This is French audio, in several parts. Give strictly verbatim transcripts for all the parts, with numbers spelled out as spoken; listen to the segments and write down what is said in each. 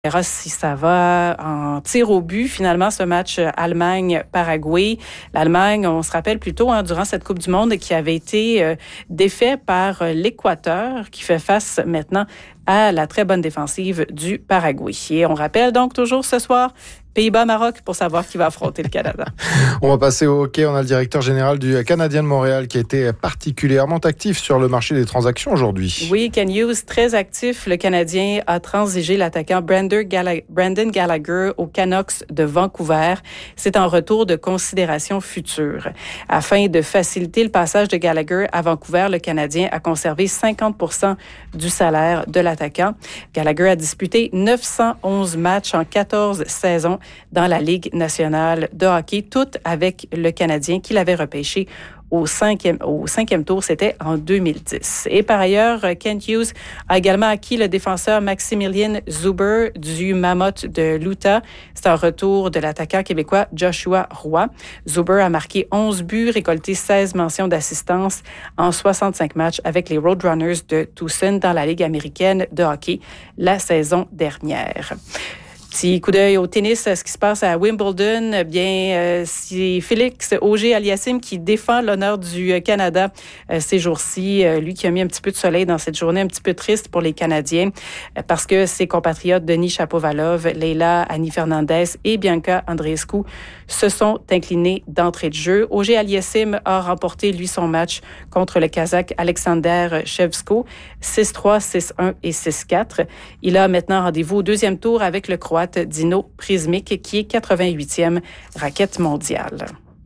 On verra si ça va en tir au but. Finalement, ce match Allemagne-Paraguay. L'Allemagne, on se rappelle plutôt, hein, durant cette Coupe du Monde, qui avait été euh, défait par euh, l'Équateur, qui fait face maintenant à la très bonne défensive du Paraguay. Et on rappelle donc toujours ce soir, Pays-Bas-Maroc pour savoir qui va affronter le Canada. On va passer au hockey. On a le directeur général du Canadien de Montréal qui a été particulièrement actif sur le marché des transactions aujourd'hui. Oui, Ken Hughes, très actif. Le Canadien a transigé l'attaquant Brandon Gallagher aux Canucks de Vancouver. C'est en retour de considérations futures. Afin de faciliter le passage de Gallagher à Vancouver, le Canadien a conservé cinquante pour cent du salaire de l'attaquant. Gallagher a disputé neuf cent onze matchs en quatorze saisons dans la Ligue nationale de hockey, toutes avec le Canadien qui l'avait repêché au cinquième, au cinquième tour, c'était en deux mille dix. Et par ailleurs, Kent Hughes a également acquis le défenseur Maximilian Zuber du Mammoth de l'Utah. C'est un retour de l'attaquant québécois Joshua Roy. Zuber a marqué onze buts, récolté seize mentions d'assistance en soixante-cinq matchs avec les Roadrunners de Tucson dans la Ligue américaine de hockey la saison dernière. Petit coup d'œil au tennis, ce qui se passe à Wimbledon. Bien, euh, c'est Félix Auger-Aliassime qui défend l'honneur du Canada euh, ces jours-ci. Euh, lui qui a mis un petit peu de soleil dans cette journée un petit peu triste pour les Canadiens euh, parce que ses compatriotes Denis Shapovalov, Leila Annie Fernandez et Bianca Andreescu se sont inclinés d'entrée de jeu. Auger-Aliassime a remporté, lui, son match contre le Kazakh Alexander Shevchko, six trois, six un et six quatre. Il a maintenant rendez-vous au deuxième tour avec le Croate Dino Prizmic, qui est quatre-vingt-huitième raquette mondiale.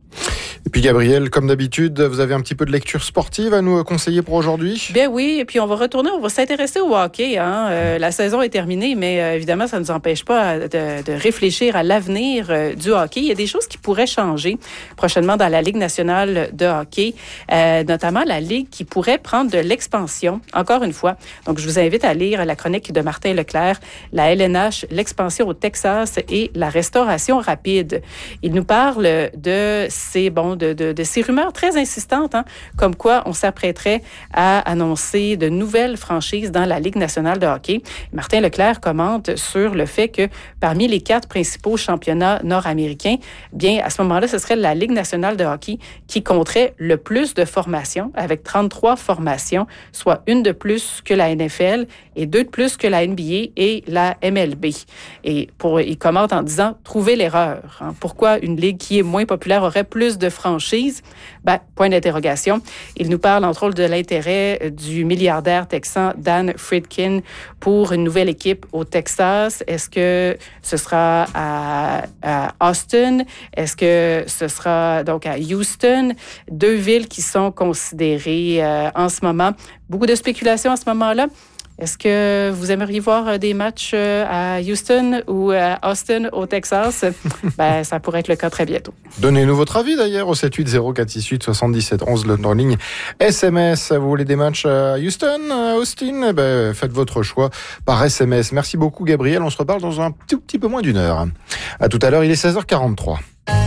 Et puis Gabriel, comme d'habitude, vous avez un petit peu de lecture sportive à nous conseiller pour aujourd'hui? Bien oui, et puis on va retourner, on va s'intéresser au hockey. Hein. Euh, la saison est terminée, mais euh, évidemment, ça ne nous empêche pas de, de réfléchir à l'avenir euh, du hockey. Il y a des choses qui pourraient changer prochainement dans la Ligue nationale de hockey, euh, notamment la Ligue qui pourrait prendre de l'expansion, encore une fois. Donc, je vous invite à lire la chronique de Martin Leclerc, la L N H, l'expansion au Texas et la restauration rapide. Il nous parle de ces bons De, de, de ces rumeurs très insistantes, hein, comme quoi on s'apprêterait à annoncer de nouvelles franchises dans la Ligue nationale de hockey. Martin Leclerc commente sur le fait que parmi les quatre principaux championnats nord-américains, bien, à ce moment-là, ce serait la Ligue nationale de hockey qui compterait le plus de formations, avec trente-trois formations, soit une de plus que la N F L et deux de plus que la N B A et la M L B. Et pour, il commente en disant « Trouvez l'erreur hein. ». Pourquoi une ligue qui est moins populaire aurait plus de franchise? Ben, point d'interrogation. Il nous parle, entre autres, de l'intérêt du milliardaire texan Dan Friedkin pour une nouvelle équipe au Texas. Est-ce que ce sera à, à Austin? Est-ce que ce sera donc à Houston? Deux villes qui sont considérées euh, en ce moment. Beaucoup de spéculation à ce moment-là. Est-ce que vous aimeriez voir des matchs à Houston ou à Austin, au Texas? Ben, ça pourrait être le cas très bientôt. Donnez-nous votre avis d'ailleurs au sept huit zéro quatre six huit soixante-dix-sept onze, le en ligne S M S. Vous voulez des matchs à Houston, à Austin? Ben, faites votre choix par S M S. Merci beaucoup Gabriel. On se reparle dans un tout petit peu moins d'une heure. À tout à l'heure, il est seize heures quarante-trois.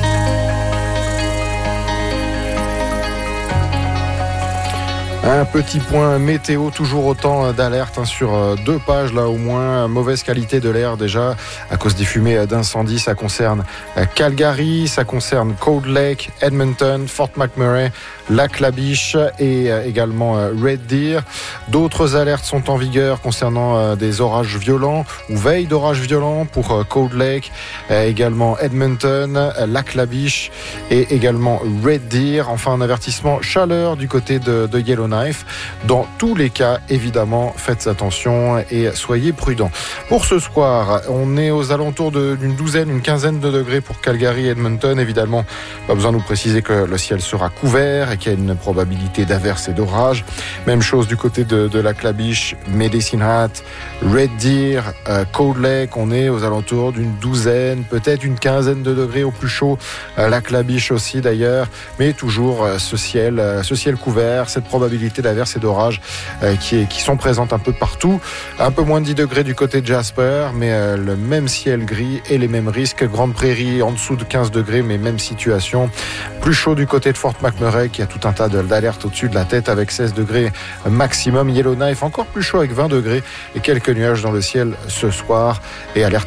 Un petit point météo, toujours autant d'alertes hein, sur deux pages là au moins. Mauvaise qualité de l'air déjà à cause des fumées d'incendie. Ça concerne Calgary, ça concerne Cold Lake, Edmonton, Fort McMurray, Lac-La-Biche et également Red Deer. D'autres alertes sont en vigueur concernant des orages violents ou veille d'orages violents pour Cold Lake, également Edmonton, Lac-La-Biche et également Red Deer. Enfin, un avertissement chaleur du côté de, de Yellowknife. Dans tous les cas, évidemment, faites attention et soyez prudents. Pour ce soir, on est aux alentours de, d'une douzaine, une quinzaine de degrés pour Calgary et Edmonton. Évidemment, pas besoin de nous préciser que le ciel sera couvert et qu'il y a une probabilité d'averse et d'orage. Même chose du côté de, de Lac-La-Biche, Medicine Hat, Red Deer, euh, Cold Lake. On est aux alentours d'une douzaine, peut-être une quinzaine de degrés au plus chaud. Euh, Lac-La-Biche aussi d'ailleurs. Mais toujours euh, ce ciel, euh, ce ciel couvert, cette probabilité probabilités d'averses et d'orages euh, qui, qui sont présentes un peu partout. Un peu moins de dix degrés du côté de Jasper, mais euh, le même ciel gris et les mêmes risques. Grande Prairie en dessous de quinze degrés, mais même situation. Plus chaud du côté de Fort McMurray, qui a tout un tas d'alertes au-dessus de la tête avec seize degrés maximum. Yellowknife encore plus chaud avec vingt degrés et quelques nuages dans le ciel ce soir. Et alerte